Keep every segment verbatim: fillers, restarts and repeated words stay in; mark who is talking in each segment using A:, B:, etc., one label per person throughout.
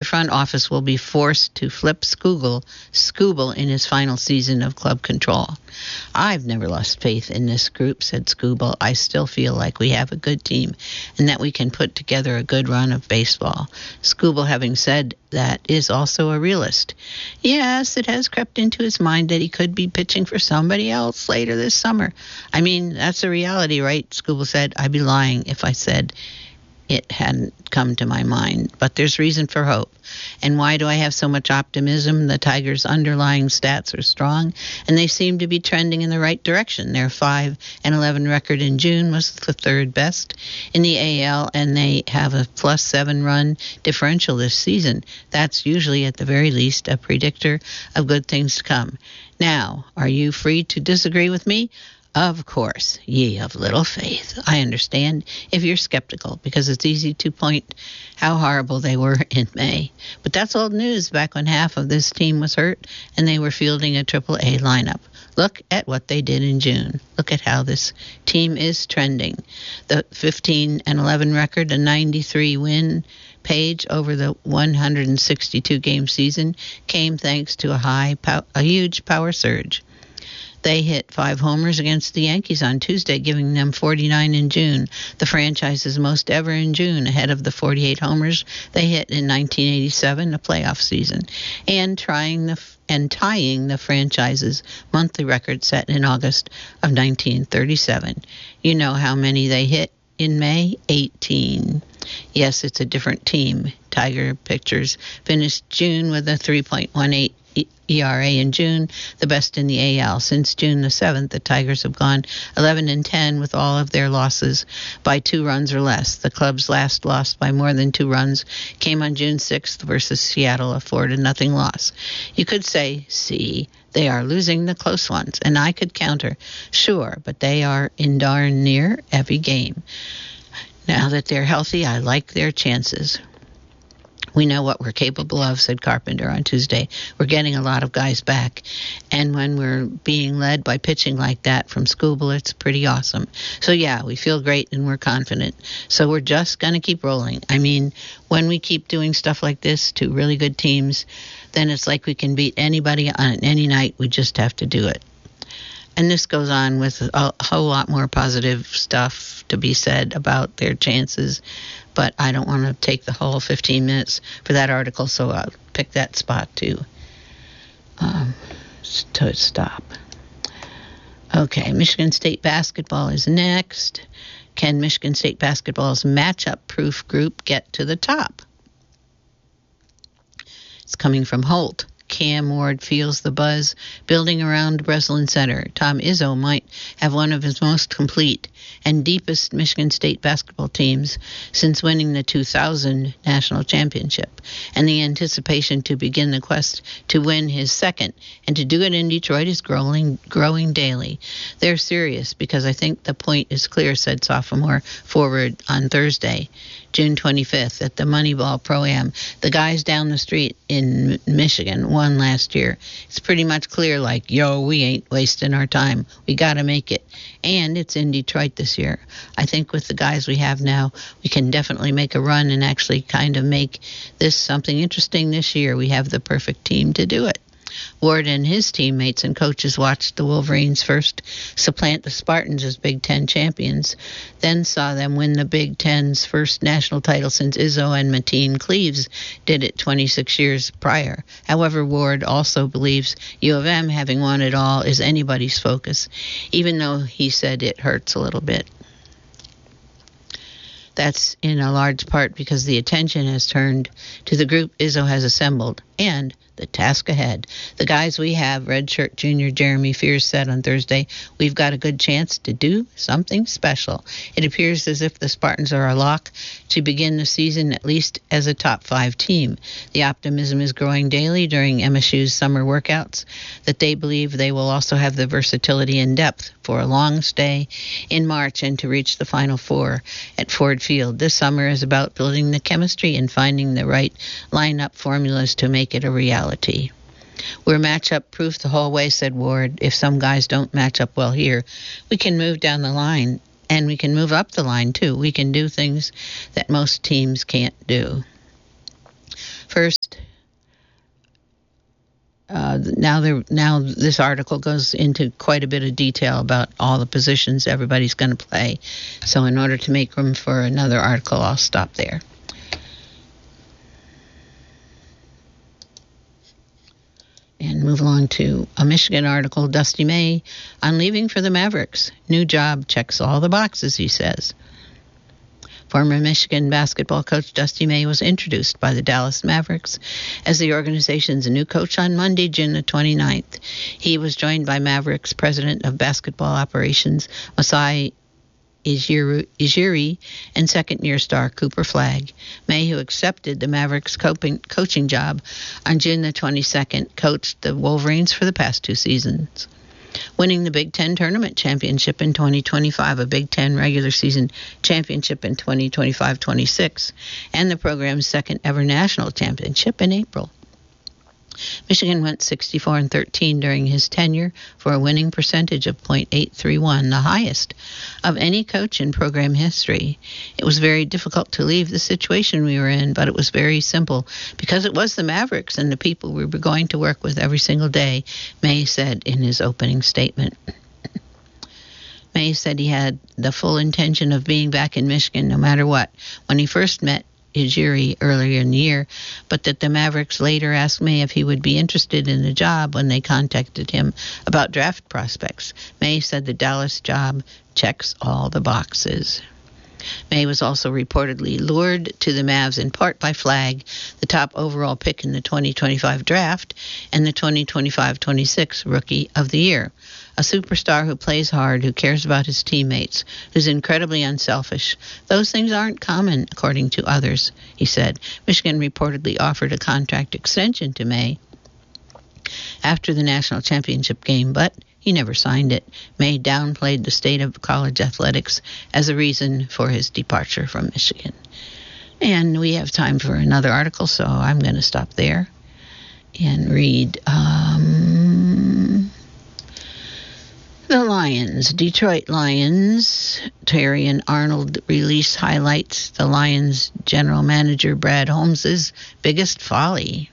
A: front office will be forced to flip Scoogle, Scooble in his final season of club control. I've never lost faith in this group, said Scooble. I still feel like we have a good team and that we can put together a good run of baseball. Scooble, having said that, is also a realist. Yes, it has crept into his mind that he could be pitching for somebody else later this summer. I mean, that's a reality, right? Scooble said. I'd be lying if I said it hadn't come to my mind, but there's reason for hope. And why do I have so much optimism? The Tigers' underlying stats are strong, and they seem to be trending in the right direction. Their five and eleven record in June was the third best in the A L, and they have a plus seven run differential this season. That's usually, at the very least, a predictor of good things to come. Now, are you free to disagree with me? Of course, ye of little faith. I understand if you're skeptical, because it's easy to point how horrible they were in May. But that's old news back when half of this team was hurt and they were fielding a triple A lineup. Look at what they did in June. Look at how this team is trending. The fifteen and eleven record, a ninety-three win page over the one hundred sixty-two game season, came thanks to a high, pow- a huge power surge. They hit five homers against the Yankees on Tuesday, giving them forty-nine in June, the franchise's most ever in June, ahead of the forty-eight homers they hit in nineteen eighty-seven, the playoff season, and trying the and tying the franchise's monthly record set in August of nineteen thirty-seven. You know how many they hit in May? eighteen. Yes, it's a different team. Tiger pitchers finished June with a three point one eight E R A in June, the best in the A L. Since June the seventh, the Tigers have gone eleven and ten with all of their losses by two runs or less. The club's last loss by more than two runs came on June sixth versus Seattle, a four to nothing loss. You could say, see, they are losing the close ones, and I could counter, sure, but they are in darn near every game. Now that they're healthy, I like their chances. We know what we're capable of, said Carpenter on Tuesday. We're getting a lot of guys back. And when we're being led by pitching like that from Scooble, it's pretty awesome. So, yeah, we feel great and we're confident. So we're just going to keep rolling. I mean, when we keep doing stuff like this to really good teams, then it's like we can beat anybody on any night. We just have to do it. And this goes on with a whole lot more positive stuff to be said about their chances. But I don't want to take the whole fifteen minutes for that article, so I'll pick that spot to, um, to stop. Okay, Michigan State basketball is next. Can Michigan State basketball's matchup-proof group get to the top? It's coming from Holt. Cam Ward feels the buzz building around Breslin Center. Tom Izzo might have one of his most complete and deepest Michigan State basketball teams since winning the two thousand national championship, and the anticipation to begin the quest to win his second and to do it in Detroit is growing, growing daily. They're serious because I think the point is clear, said sophomore forward on Thursday, June twenty-fifth, at the Moneyball Pro-Am. The guys down the street in Michigan won last year. It's pretty much clear, like, yo, we ain't wasting our time. We got to make it. And it's in Detroit this year. I think with the guys we have now, we can definitely make a run and actually kind of make this something interesting this year. We have the perfect team to do it. Ward and his teammates and coaches watched the Wolverines first supplant the Spartans as Big Ten champions, then saw them win the Big Ten's first national title since Izzo and Mateen Cleaves did it twenty-six years prior. However, Ward also believes U of M, having won it all, is anybody's focus, even though he said it hurts a little bit. That's in a large part because the attention has turned to the group Izzo has assembled and the task ahead. The guys we have, redshirt junior Jeremy Fears said on Thursday, we've got a good chance to do something special. It appears as if the Spartans are a lock to begin the season at least as a top five team. The optimism is growing daily during M S U's summer workouts that they believe they will also have the versatility and depth for a long stay in March and to reach the Final Four at Ford Field. This summer is about building the chemistry and finding the right lineup formulas to make it a reality. We're matchup proof the whole way, said Ward. If some guys don't match up well here, we can move down the line, and we can move up the line too. We can do things that most teams can't do. First, now there now this article goes into quite a bit of detail about all the positions everybody's going to play. So in order to make room for another article, I'll stop there. And move along to a Michigan article. Dusty May on leaving for the Mavericks. New job checks all the boxes, he says. Former Michigan basketball coach Dusty May was introduced by the Dallas Mavericks as the organization's new coach on Monday, June the twenty-ninth. He was joined by Mavericks president of basketball operations, Masai Ujiri, and second-year star Cooper Flagg. May, who accepted the Mavericks coaching job on June the twenty-second, coached the Wolverines for the past two seasons, winning the Big Ten Tournament Championship in twenty twenty-five, a Big Ten regular season championship in twenty twenty-five twenty-six, and the program's second ever national championship in April. Michigan went sixty-four and thirteen during his tenure for a winning percentage of point eight three one, the highest of any coach in program history. It was very difficult to leave the situation we were in, but it was very simple because it was the Mavericks and the people we were going to work with every single day, May said in his opening statement. May said he had the full intention of being back in Michigan no matter what when he first met Ujiri earlier in the year, but that the Mavericks later asked May if he would be interested in the job when they contacted him about draft prospects. May said the Dallas job checks all the boxes. May was also reportedly lured to the Mavs in part by Flagg, the top overall pick in the twenty twenty-five draft and the twenty twenty-five twenty-six Rookie of the Year. A superstar who plays hard, who cares about his teammates, who's incredibly unselfish. Those things aren't common, according to others, he said. Michigan reportedly offered a contract extension to May after the national championship game, but he never signed it. May downplayed the state of college athletics as a reason for his departure from Michigan. And we have time for another article, so I'm going to stop there and read... Um, The Lions, Detroit Lions, Terrion Arnold release highlights the Lions general manager Brad Holmes' biggest folly.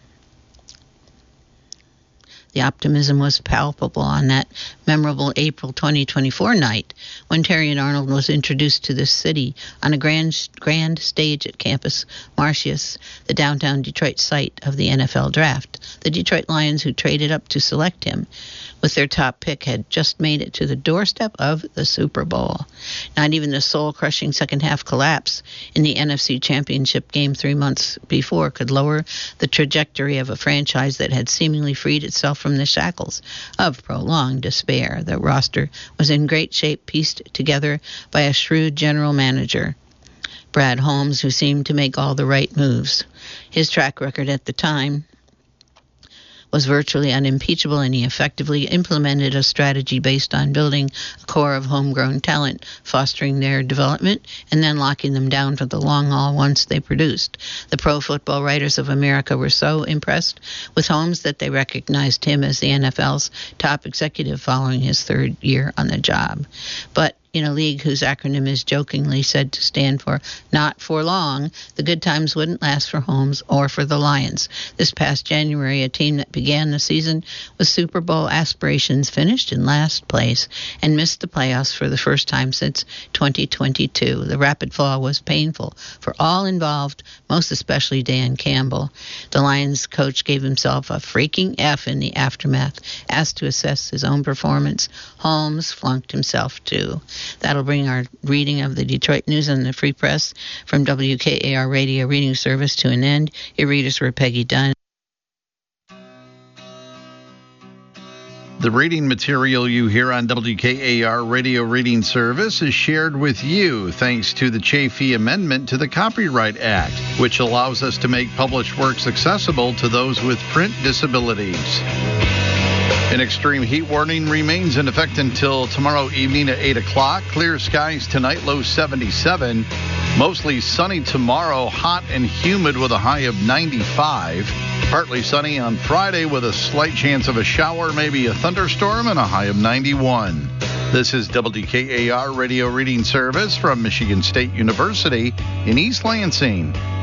A: The optimism was palpable on that memorable April twenty twenty-four night when Terrion Arnold was introduced to the city on a grand grand stage at Campus Martius, the downtown Detroit site of the N F L draft. The Detroit Lions, who traded up to select him with their top pick, had just made it to the doorstep of the Super Bowl. Not even the soul-crushing second-half collapse in the N F C Championship game three months before could lower the trajectory of a franchise that had seemingly freed itself from the shackles of prolonged despair. The roster was in great shape, pieced together by a shrewd general manager, Brad Holmes, who seemed to make all the right moves. His track record at the time was virtually unimpeachable, and he effectively implemented a strategy based on building a core of homegrown talent, fostering their development, and then locking them down for the long haul once they produced. The Pro Football Writers of America were so impressed with Holmes that they recognized him as the N F L's top executive following his third year on the job. But in a league whose acronym is jokingly said to stand for not for long, the good times wouldn't last for Holmes or for the Lions. This past January, a team that began the season with Super Bowl aspirations finished in last place and missed the playoffs for the first time since twenty twenty-two. The rapid fall was painful for all involved, most especially Dan Campbell. The Lions coach gave himself a freaking F in the aftermath. Asked to assess his own performance, Holmes flunked himself too. That'll bring our reading of the Detroit News and the Free Press from W K A R Radio Reading Service to an end. Your readers were Peggy Dunn.
B: The reading material you hear on W K A R Radio Reading Service is shared with you thanks to the Chafee Amendment to the Copyright Act, which allows us to make published works accessible to those with print disabilities. An extreme heat warning remains in effect until tomorrow evening at eight o'clock. Clear skies tonight, low seventy-seven. Mostly sunny tomorrow, hot and humid with a high of ninety-five. Partly sunny on Friday with a slight chance of a shower, maybe a thunderstorm, and a high of ninety-one. This is W K A R Radio Reading Service from Michigan State University in East Lansing.